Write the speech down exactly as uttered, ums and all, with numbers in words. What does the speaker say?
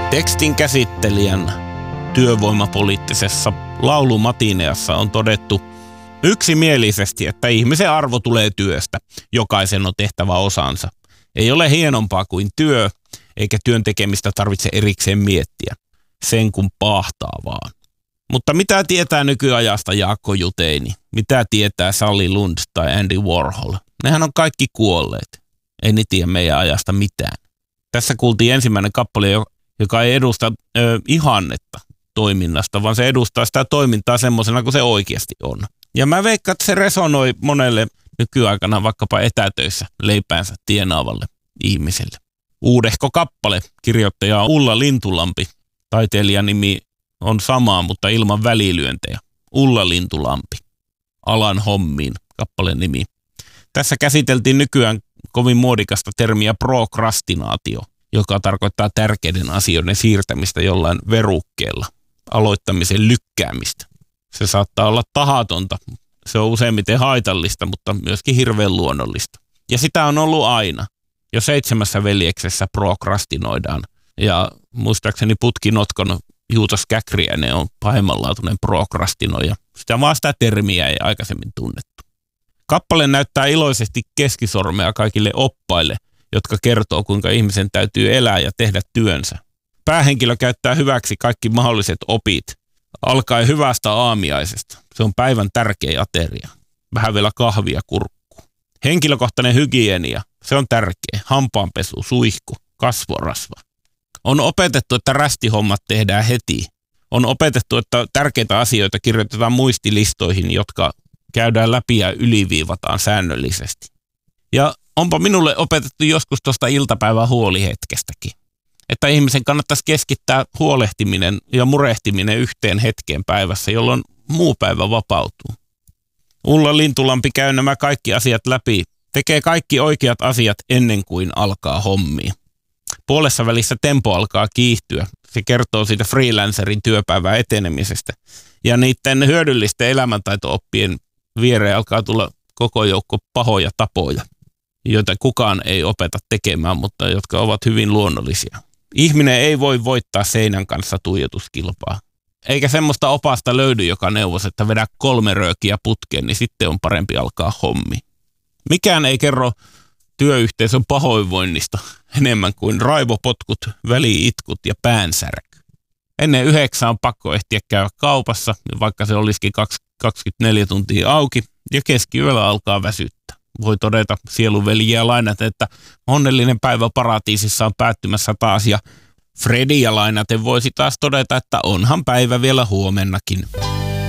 Tekstin käsittelijän työvoimapoliittisessa laulumatineassa on todettu yksimielisesti, että ihmisen arvo tulee työstä. Jokaisen on tehtävä osansa. Ei ole hienompaa kuin työ, eikä työn tekemistä tarvitse erikseen miettiä. Sen kun paahtaa vaan. Mutta mitä tietää nykyajasta Jaakko Juteini? Mitä tietää Sally Lund tai Andy Warhol? Nehän on kaikki kuolleet. Ei ne tiedä meidän ajasta mitään. Tässä kuultiin ensimmäinen kappale, joka ei edusta ö, ihannetta toiminnasta, vaan se edustaa sitä toimintaa semmoisena kuin se oikeasti on. Ja mä veikkaan, että se resonoi monelle nykyaikana vaikkapa etätöissä leipäänsä tienaavalle ihmiselle. Uudehko kappale, kirjoittaja Ulla Lintulampi. Taiteilijan nimi on sama, mutta ilman välilyöntejä. Ulla Lintulampi. Alan hommiin, kappaleen nimi. Tässä käsiteltiin nykyään kovin muodikasta termiä prokrastinaatio, joka tarkoittaa tärkeiden asioiden siirtämistä jollain verukkeella, aloittamisen lykkäämistä. Se saattaa olla tahatonta, se on useimmiten haitallista, mutta myöskin hirveän luonnollista. Ja sitä on ollut aina. Jo seitsemässä veljeksessä prokrastinoidaan. Ja muistaakseni Putki Notkon Juutas Käkriäinen on pahemmanlaatuinen prokrastinoija. Sitä vaan sitä termiä ei aikaisemmin tunnettu. Kappale näyttää iloisesti keskisormea kaikille oppaille, jotka kertoo, kuinka ihmisen täytyy elää ja tehdä työnsä. Päähenkilö käyttää hyväksi kaikki mahdolliset opit, alkaen hyvästä aamiaisesta. Se on päivän tärkeä ateria. Vähän vielä kahvia kurkkuun. Henkilökohtainen hygienia, se on tärkeä. Hampaanpesu, suihku, kasvorasva. On opetettu, että rästihommat tehdään heti. On opetettu, että tärkeitä asioita kirjoitetaan muistilistoihin, jotka käydään läpi ja yliviivataan säännöllisesti. Ja onpa minulle opetettu joskus tuosta iltapäivän huolihetkestäkin, että ihmisen kannattaisi keskittää huolehtiminen ja murehtiminen yhteen hetkeen päivässä, jolloin muu päivä vapautuu. Ulla Lintulampi käy nämä kaikki asiat läpi, tekee kaikki oikeat asiat ennen kuin alkaa hommia. Puolessa välissä tempo alkaa kiihtyä. Se kertoo siitä freelancerin työpäivän etenemisestä. Ja niiden hyödyllisten elämäntaito-oppien viereen alkaa tulla koko joukko pahoja tapoja, joita kukaan ei opeta tekemään, mutta jotka ovat hyvin luonnollisia. Ihminen ei voi voittaa seinän kanssa tuijotuskilpaa. Eikä semmoista opasta löydy, joka neuvosi, että vedä kolme röökiä putkeen, niin sitten on parempi alkaa hommi. Mikään ei kerro työyhteisön pahoinvoinnista enemmän kuin raivopotkut, väliitkut ja päänsärky. Ennen yhdeksän on pakko ehtiä käydä kaupassa, vaikka se olisikin kaksikymmentäneljä tuntia auki, ja keskiyöllä alkaa väsyttää. Voi todeta sielunveljiä lainat, että onnellinen päivä paratiisissa on päättymässä taas, ja Fredia lainaten voisi taas todeta, että onhan päivä vielä huomennakin.